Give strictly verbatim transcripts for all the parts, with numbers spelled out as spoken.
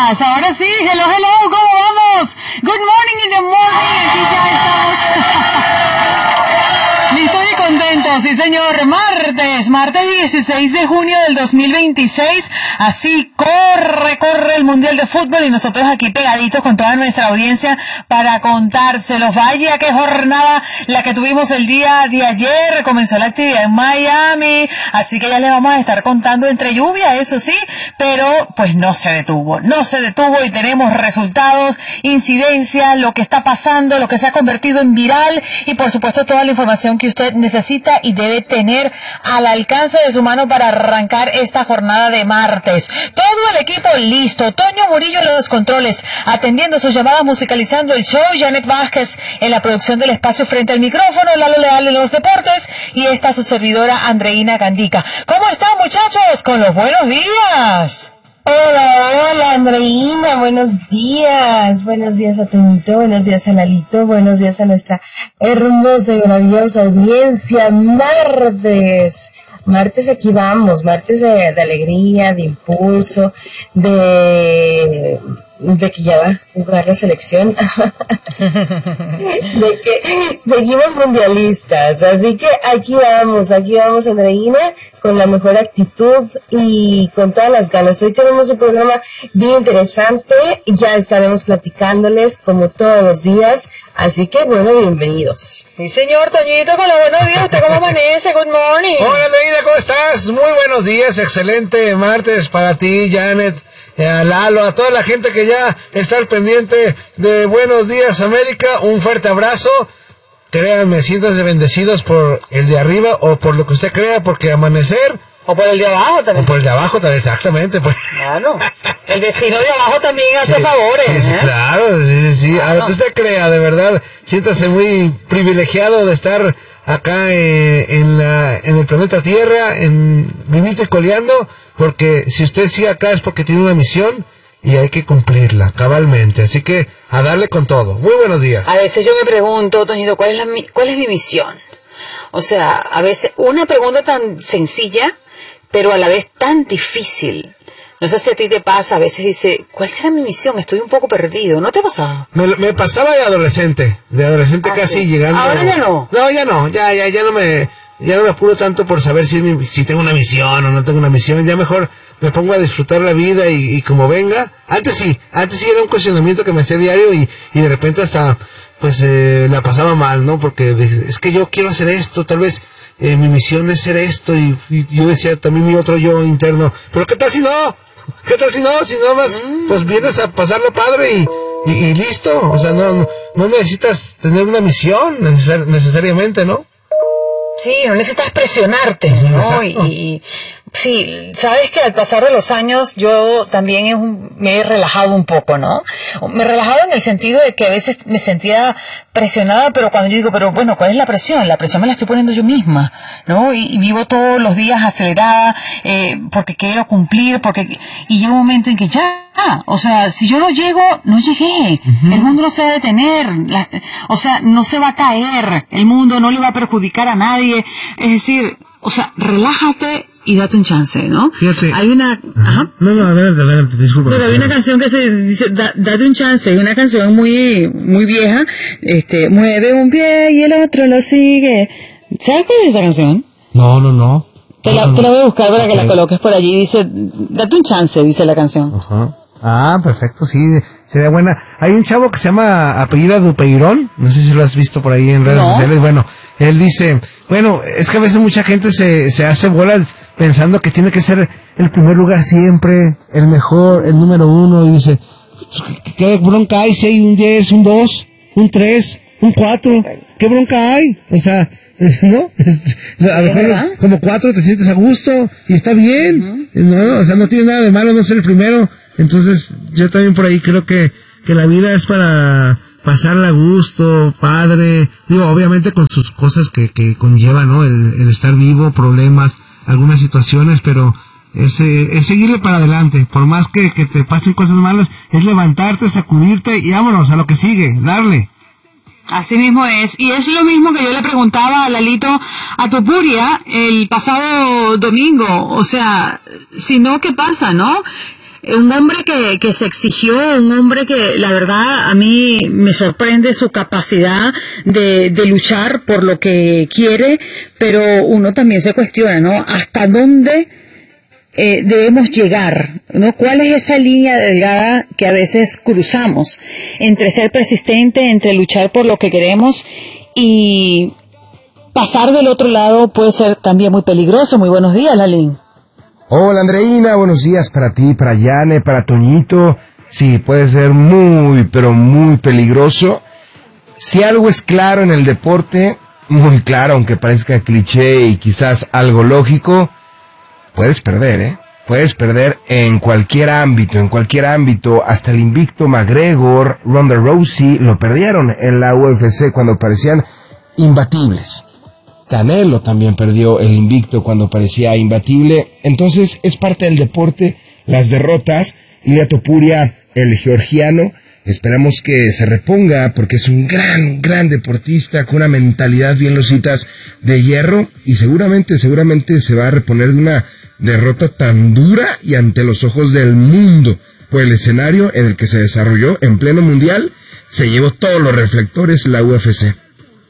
días. Ahora sí, hello, hello, ¿cómo vamos? Good morning in the morning. Aquí ya estamos. Listos y contentos, sí señor. Martes, martes dieciséis de junio del dos mil veintiséis. Así corre, corre el Mundial de Fútbol y nosotros aquí pegaditos con toda nuestra audiencia para contárselos. Vaya qué jornada la que tuvimos el día de ayer. Comenzó la actividad en Miami, así que ya les vamos a estar contando entre lluvia, eso sí, pero pues no se detuvo, no se detuvo y tenemos resultados, incidencia, lo que está pasando, lo que se ha convertido en viral y por supuesto toda la información que usted necesita y debe tener al alcance de su mano para arrancar esta jornada de martes. Todo el equipo listo, Toño Murillo en los controles, atendiendo sus llamadas, musicalizando el show, Janet Vázquez en la producción del espacio frente al micrófono, Lalo Leal en los deportes y esta su servidora Andreina Gandica. ¿Cómo están, muchachos? Con los buenos días. Hola, hola Andreina, buenos días, buenos días a Toñito, buenos días a Lalito, buenos días a nuestra hermosa y maravillosa audiencia. Martes, martes aquí vamos, martes de, de alegría, de impulso, de... de que ya va a jugar la selección, de que seguimos mundialistas, así que aquí vamos, aquí vamos Andreina, con la mejor actitud y con todas las ganas. Hoy tenemos un programa bien interesante, ya estaremos platicándoles como todos los días, así que bueno, bienvenidos. Sí señor, Toñito, con los buenos días, ¿usted cómo amanece? Good morning. Hola Andreina, ¿cómo estás? Muy buenos días, excelente martes para ti, Janet, a Lalo, a toda la gente que ya está al pendiente de Buenos Días América, un fuerte abrazo. Créanme, siéntanse bendecidos por el de arriba o por lo que usted crea, porque amanecer... O por el de abajo también. O por el de abajo también, exactamente. Pues. Claro, el vecino de abajo también hace sí, favores. Sí, sí, ¿eh? Claro, sí, sí, sí. Claro. A lo que usted crea, de verdad, siéntase muy privilegiado de estar acá eh, en la en el planeta Tierra, en vivito y coleando, porque si usted sigue acá es porque tiene una misión y hay que cumplirla cabalmente. Así que a darle con todo. Muy buenos días. A veces yo me pregunto, Toñito, ¿cuál es, la, cuál es mi misión? O sea, a veces una pregunta tan sencilla, pero a la vez tan difícil. No sé si a ti te pasa, a veces dice, ¿cuál será mi misión? Estoy un poco perdido. ¿No te ha pasado? Me, me pasaba de adolescente, de adolescente ah, casi sí. llegando. ¿Ahora ya no? No, ya no, ya, ya, ya no me, ya no me apuro tanto por saber si, mi, si tengo una misión o no tengo una misión. Ya mejor me pongo a disfrutar la vida y, y como venga. Antes sí, antes sí era un cuestionamiento que me hacía diario y, y de repente hasta, pues, eh, la pasaba mal, ¿no? Porque es que yo quiero hacer esto, tal vez... Eh, mi misión es ser esto y, y yo decía también mi otro yo interno, pero qué tal si no, qué tal si no, si no más mm. pues vienes a pasarlo padre y, y, y listo, o sea no, no, no necesitas tener una misión necesar, necesariamente, ¿no? Sí, no necesitas presionarte, ¿no? Y, y sí, sabes que al pasar de los años yo también he un, me he relajado un poco, ¿no? Me he relajado en el sentido de que a veces me sentía presionada, pero cuando yo digo, pero bueno, ¿cuál es la presión? La presión me la estoy poniendo yo misma, ¿no? Y, y vivo todos los días acelerada, eh, porque quiero cumplir, porque y llega un momento en que ya, o sea, si yo no llego, no llegué. Uh-huh. El mundo no se va a detener, la, o sea, no se va a caer, el mundo no le va a perjudicar a nadie, es decir, o sea, relájate y date un chance, ¿no? Fíjate. Hay una... Ajá. Ajá. No, no, adelante, adelante, disculpa. Pero hay una canción que se dice, da, date un chance, es una canción muy muy vieja, este, mueve un pie y el otro lo sigue. ¿Sabes cuál es esa canción? No, no, no. Te la, te la voy a buscar para okay. que la coloques por allí, dice, date un chance, dice la canción. Ajá. Ah, perfecto, sí, sería buena. Hay un chavo que se llama Apellida Dupeirón, no sé si lo has visto por ahí en redes no. sociales, bueno, él dice, bueno, es que a veces mucha gente se, se hace bolas pensando que tiene que ser el primer lugar siempre, el mejor, el número uno, y dice, ¿qué bronca hay si hay un diez, un dos, un tres, un cuatro? ¿Qué bronca hay? O sea, ¿no? A lo mejor como cuatro te sientes a gusto y está bien, uh-huh. ¿no? O sea, no tiene nada de malo no ser el primero. Entonces, yo también por ahí creo que, que la vida es para pasarla a gusto, padre, digo, obviamente con sus cosas que, que conlleva, ¿no? El, el estar vivo, problemas, algunas situaciones, pero es, es seguirle para adelante, por más que, que te pasen cosas malas, es levantarte, sacudirte y vámonos a lo que sigue, darle. Así mismo es, y es lo mismo que yo le preguntaba a Lalito a Topuria el pasado domingo, o sea, si no, ¿qué pasa, no? un hombre que, que se exigió, un hombre que la verdad a mí me sorprende su capacidad de, de luchar por lo que quiere, pero uno también se cuestiona, ¿no? ¿Hasta dónde eh, debemos llegar? ¿No? ¿Cuál es esa línea delgada que a veces cruzamos entre ser persistente, entre luchar por lo que queremos y pasar del otro lado puede ser también muy peligroso? Muy buenos días, Lalín. Hola Andreina, buenos días para ti, para Yane, para Toñito. Sí, puede ser muy, pero muy peligroso. Si algo es claro en el deporte, muy claro, aunque parezca cliché y quizás algo lógico, puedes perder, ¿eh? Puedes perder en cualquier ámbito, en cualquier ámbito. Hasta el invicto McGregor, Ronda Rousey, lo perdieron en la U F C cuando parecían imbatibles. Canelo también perdió el invicto cuando parecía imbatible. Entonces es parte del deporte, las derrotas. Ilia Topuria, el georgiano, esperamos que se reponga porque es un gran, gran deportista con una mentalidad bien lositas de hierro y seguramente, seguramente se va a reponer de una derrota tan dura y ante los ojos del mundo. Por el escenario en el que se desarrolló en pleno mundial, se llevó todos los reflectores la U F C.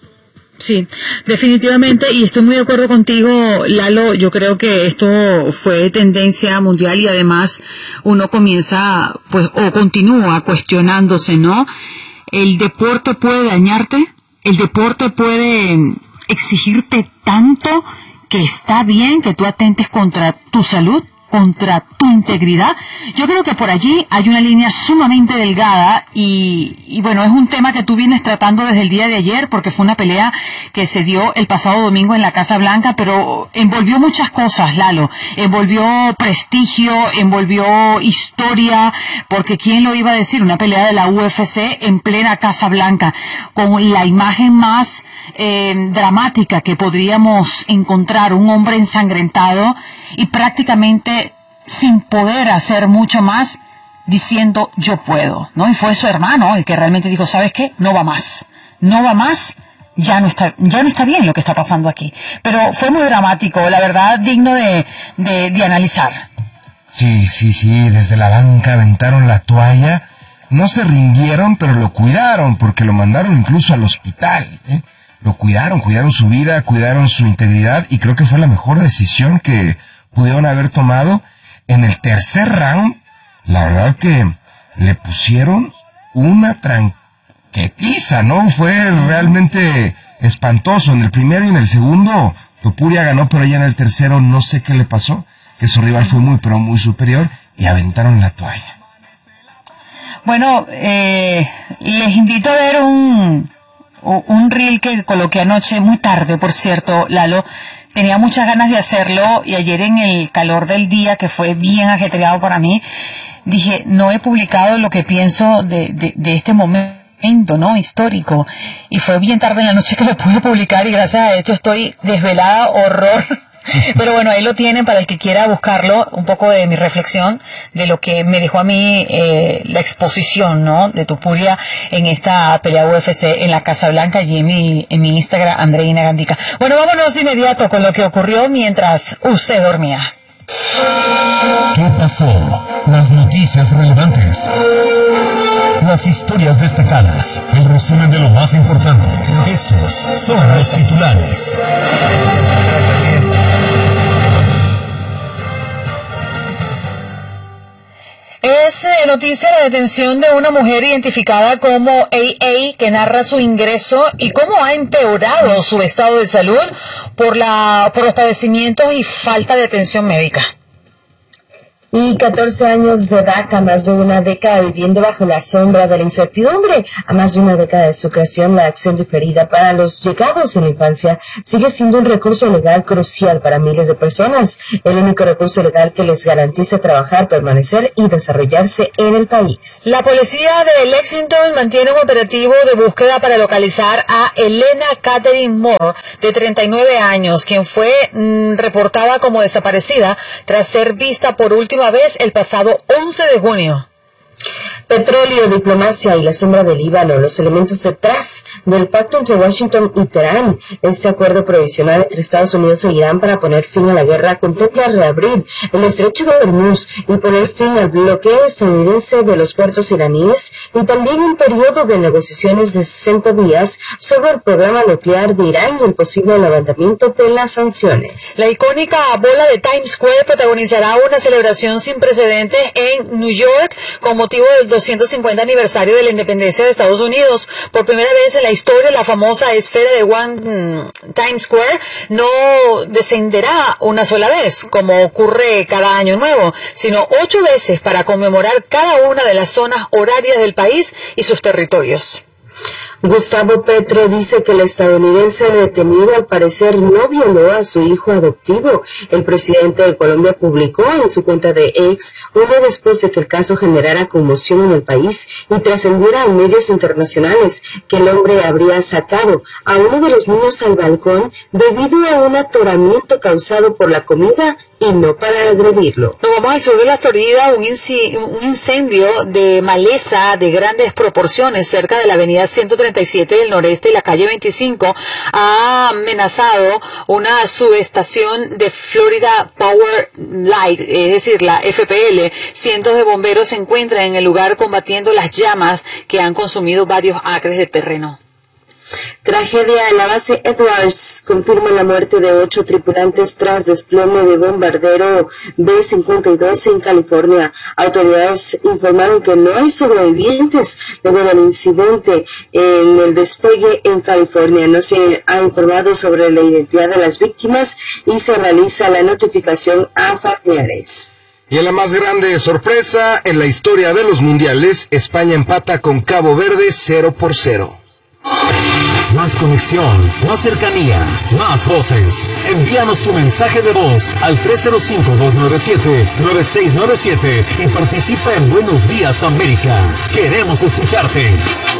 Sí, definitivamente, y estoy muy de acuerdo contigo, Lalo. Yo creo que esto fue tendencia mundial y además uno comienza, pues, o continúa cuestionándose, ¿no? ¿El deporte puede dañarte? ¿El deporte puede exigirte tanto que está bien que tú atentes contra tu salud, contra tu integridad? Yo creo que por allí hay una línea sumamente delgada y, y bueno, es un tema que tú vienes tratando desde el día de ayer porque fue una pelea que se dio el pasado domingo en la Casa Blanca, pero envolvió muchas cosas, Lalo. Envolvió prestigio, envolvió historia, porque ¿quién lo iba a decir? Una pelea de la U F C en plena Casa Blanca, con la imagen más eh, dramática que podríamos encontrar, un hombre ensangrentado y prácticamente sin poder hacer mucho más, diciendo yo puedo, ¿no? Y fue su hermano el que realmente dijo, ¿sabes qué? No va más, no va más, ya no está, ya no está bien lo que está pasando aquí. Pero fue muy dramático, la verdad, digno de, de, de analizar. Sí, sí, sí, desde la banca aventaron la toalla, no se rindieron, pero lo cuidaron, porque lo mandaron incluso al hospital, ¿eh? Lo cuidaron, cuidaron su vida, cuidaron su integridad, y creo que fue la mejor decisión que pudieron haber tomado. En el tercer round, la verdad que le pusieron una tranquetiza, ¿no? Fue realmente espantoso. En el primero y en el segundo, Topuria ganó, pero ya en el tercero no sé qué le pasó, que su rival fue muy, pero muy superior, y aventaron la toalla. Bueno, eh, les invito a ver un, un reel que coloqué anoche, muy tarde, por cierto, Lalo. Tenía muchas ganas de hacerlo y ayer en el calor del día, que fue bien ajetreado para mí, dije, no he publicado lo que pienso de, de, de este momento, ¿no? Histórico. Y fue bien tarde en la noche que lo pude publicar y gracias a esto estoy desvelada, horror. Pero bueno, ahí lo tienen para el que quiera buscarlo, un poco de mi reflexión de lo que me dejó a mí eh, la exposición, ¿no? De Topuria en esta pelea U F C en la Casa Blanca, allí en mi, en mi Instagram, Andreina Gandica. Bueno, vámonos de inmediato con lo que ocurrió mientras usted dormía. ¿Qué pasó? Las noticias relevantes. Las historias destacadas. El resumen de lo más importante. Estos son los titulares. Es eh, noticia la detención de una mujer identificada como A A, que narra su ingreso y cómo ha empeorado su estado de salud por, la, por los padecimientos y falta de atención médica. Y catorce años de vaca, más de una década viviendo bajo la sombra de la incertidumbre. A más de una década de su creación, la acción diferida para los llegados en la infancia sigue siendo un recurso legal crucial para miles de personas. El único recurso legal que les garantiza trabajar, permanecer y desarrollarse en el país. La policía de Lexington mantiene un operativo de búsqueda para localizar a Elena Catherine Moore, de treinta y nueve años, quien fue mmm, reportada como desaparecida tras ser vista por última vez el pasado once de junio. Petróleo, diplomacia y la sombra del Líbano, los elementos detrás del pacto entre Washington y Teherán. Este acuerdo provisional entre Estados Unidos e Irán para poner fin a la guerra contempla reabrir el estrecho de Hormuz y poner fin al bloqueo estadounidense de los puertos iraníes y también un periodo de negociaciones de sesenta días sobre el programa nuclear de Irán y el posible levantamiento de las sanciones. La icónica bola de Times Square protagonizará una celebración sin precedentes en New York con motivo del doscientos cincuenta aniversario de la independencia de Estados Unidos. Por primera vez en la historia, la famosa esfera de One mm, Times Square no descenderá una sola vez, como ocurre cada año nuevo, sino ocho veces para conmemorar cada una de las zonas horarias del país y sus territorios. Gustavo Petro dice que el estadounidense detenido al parecer no violó a su hijo adoptivo. El presidente de Colombia publicó en su cuenta de X, un día después de que el caso generara conmoción en el país y trascendiera en medios internacionales, que el hombre habría sacado a uno de los niños al balcón debido a un atoramiento causado por la comida y no para agredirlo. Nos vamos al sur de la Florida. Un, inci un incendio de maleza de grandes proporciones cerca de la avenida ciento treinta y siete del noreste y la calle veinticinco ha amenazado una subestación de Florida Power Light, es decir, la F P L. Cientos de bomberos se encuentran en el lugar combatiendo las llamas que han consumido varios acres de terreno. Tragedia en la base Edwards. Confirma la muerte de ocho tripulantes tras desplome de bombardero B cincuenta y dos en California. Autoridades informaron que no hay sobrevivientes luego del incidente en el despegue en California. No se ha informado sobre la identidad de las víctimas y se realiza la notificación a familiares. Y en la más grande sorpresa en la historia de los mundiales, España empata con Cabo Verde cero por cero. Más conexión, más cercanía, más voces. Envíanos tu mensaje de voz al tres cero cinco, dos nueve siete, nueve seis nueve siete y participa en Buenos Días América. Queremos escucharte.